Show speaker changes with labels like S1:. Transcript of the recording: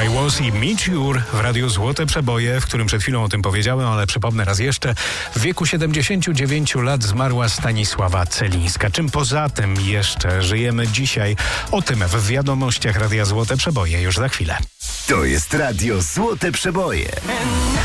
S1: I Was i Meteor w Radiu Złote Przeboje, w którym przed chwilą o tym powiedziałem, ale przypomnę raz jeszcze. W wieku 79 lat zmarła Stanisława Celińska. Czym poza tym jeszcze żyjemy dzisiaj? O tym w wiadomościach Radia Złote Przeboje już za chwilę.
S2: To jest Radio Złote Przeboje.